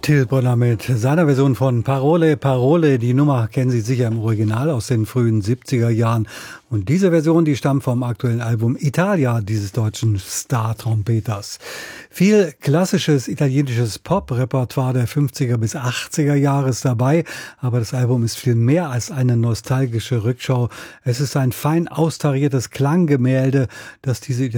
Till Brönner mit seiner Version von Parole, Parole. Die Nummer kennen Sie sicher im Original aus den frühen 70er Jahren. Und diese Version, die stammt vom aktuellen Album Italia, dieses deutschen Star-Trompeters. Viel klassisches italienisches Pop-Repertoire der 50er bis 80er Jahre ist dabei. Aber das Album ist viel mehr als eine nostalgische Rückschau. Es ist ein fein austariertes Klanggemälde, das diese